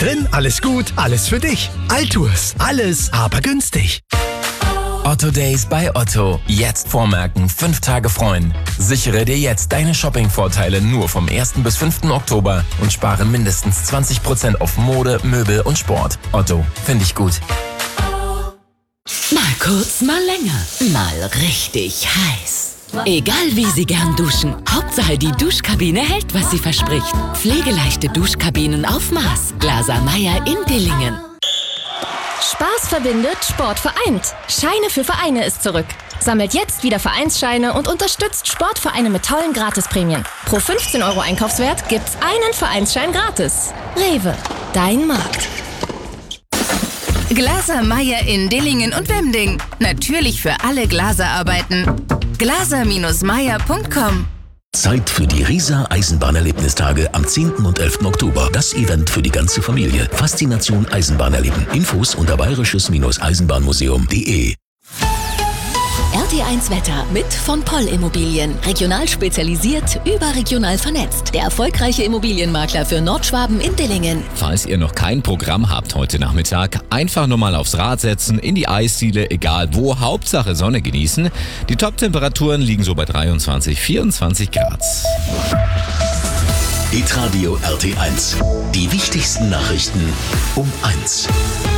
drin, alles gut, alles für dich. Altours, alles, aber günstig. Otto Days bei Otto. Jetzt vormerken, 5 Tage freuen. Sichere dir jetzt deine Shopping-Vorteile nur vom 1. bis 5. Oktober und spare mindestens 20% auf Mode, Möbel und Sport. Otto, finde ich gut. Mal kurz, mal länger, mal richtig heiß. Egal wie Sie gern duschen, Hauptsache die Duschkabine hält, was sie verspricht. Pflegeleichte Duschkabinen auf Maß. Glaser Meyer in Dillingen. Spaß verbindet, Sport vereint. Scheine für Vereine ist zurück. Sammelt jetzt wieder Vereinsscheine und unterstützt Sportvereine mit tollen Gratisprämien. Pro 15 € Einkaufswert gibt's einen Vereinsschein gratis. Rewe, dein Markt. Glaser Meyer in Dillingen und Wemding. Natürlich für alle Glaserarbeiten. glaser-meyer.com. Zeit für die Riesa Eisenbahnerlebnistage am 10. und 11. Oktober. Das Event für die ganze Familie. Faszination Eisenbahnerleben. Infos unter bayerisches-eisenbahnmuseum.de. RT1 Wetter mit von Poll Immobilien. Regional spezialisiert, überregional vernetzt. Der erfolgreiche Immobilienmakler für Nordschwaben in Dillingen. Falls ihr noch kein Programm habt heute Nachmittag, einfach nur mal aufs Rad setzen, in die Eisdiele, egal wo, Hauptsache Sonne genießen. Die Top-Temperaturen liegen so bei 23, 24 Grad. Hitradio RT1. Die wichtigsten Nachrichten um 1.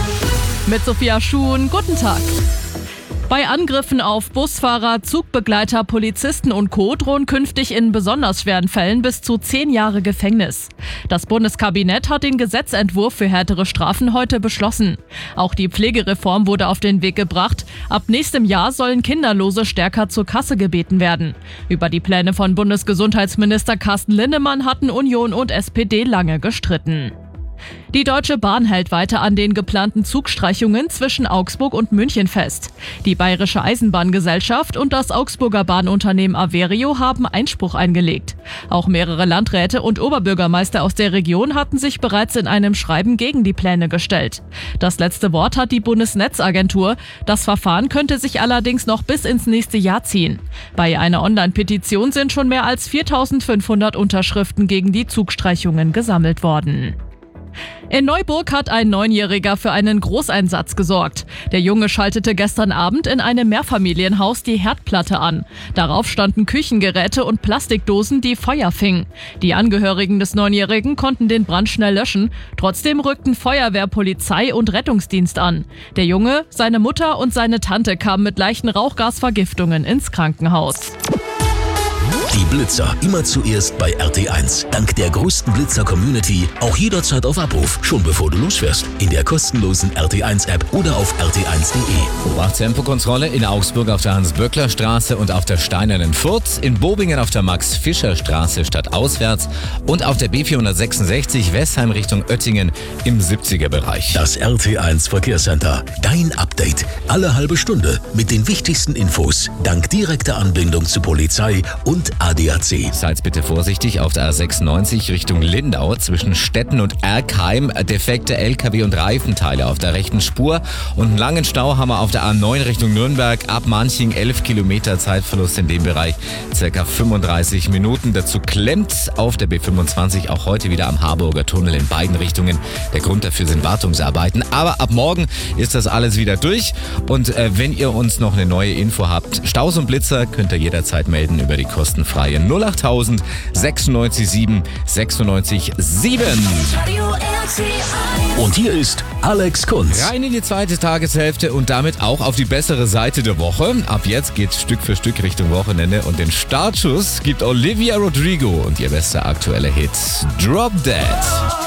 Mit Sophia Schuhn, guten Tag. Bei Angriffen auf Busfahrer, Zugbegleiter, Polizisten und Co. drohen künftig in besonders schweren Fällen bis zu 10 Jahre Gefängnis. Das Bundeskabinett hat den Gesetzentwurf für härtere Strafen heute beschlossen. Auch die Pflegereform wurde auf den Weg gebracht. Ab nächstem Jahr sollen Kinderlose stärker zur Kasse gebeten werden. Über die Pläne von Bundesgesundheitsminister Carsten Linnemann hatten Union und SPD lange gestritten. Die Deutsche Bahn hält weiter an den geplanten Zugstreichungen zwischen Augsburg und München fest. Die Bayerische Eisenbahngesellschaft und das Augsburger Bahnunternehmen Averio haben Einspruch eingelegt. Auch mehrere Landräte und Oberbürgermeister aus der Region hatten sich bereits in einem Schreiben gegen die Pläne gestellt. Das letzte Wort hat die Bundesnetzagentur. Das Verfahren könnte sich allerdings noch bis ins nächste Jahr ziehen. Bei einer Online-Petition sind schon mehr als 4.500 Unterschriften gegen die Zugstreichungen gesammelt worden. In Neuburg hat ein 9-Jähriger für einen Großeinsatz gesorgt. Der Junge schaltete gestern Abend in einem Mehrfamilienhaus die Herdplatte an. Darauf standen Küchengeräte und Plastikdosen, die Feuer fingen. Die Angehörigen des 9-Jährigen konnten den Brand schnell löschen. Trotzdem rückten Feuerwehr, Polizei und Rettungsdienst an. Der Junge, seine Mutter und seine Tante kamen mit leichten Rauchgasvergiftungen ins Krankenhaus. Die Blitzer immer zuerst bei RT1. Dank der größten Blitzer-Community auch jederzeit auf Abruf, schon bevor du losfährst. In der kostenlosen RT1-App oder auf rt1.de. Tempokontrolle in Augsburg auf der Hans-Böckler-Straße und auf der Steinernen Furt, in Bobingen auf der Max-Fischer-Straße stadtauswärts und auf der B466 Westheim Richtung Oettingen im 70er-Bereich. Das RT1 Verkehrscenter. Dein Update. Alle halbe Stunde mit den wichtigsten Infos. Dank direkter Anbindung zu Polizei und ADAC. Seid bitte vorsichtig auf der A96 Richtung Lindau zwischen Stetten und Erkheim. Defekte LKW und Reifenteile auf der rechten Spur und einen langen Stau haben wir auf der A9 Richtung Nürnberg. Ab Manching 11 Kilometer Zeitverlust in dem Bereich, circa 35 Minuten. Dazu klemmt auf der B25 auch heute wieder am Harburger Tunnel in beiden Richtungen. Der Grund dafür sind Wartungsarbeiten. Aber ab morgen ist das alles wieder durch. Und wenn ihr uns noch eine neue Info habt, Staus und Blitzer, könnt ihr jederzeit melden über die kostenfreie 08000 96 7 96 7. Und hier ist Alex Kunz. Rein in die zweite Tageshälfte und damit auch auf die bessere Seite der Woche. Ab jetzt geht's Stück für Stück Richtung Wochenende und den Startschuss gibt Olivia Rodrigo und ihr bester aktueller Hit Drop Dead.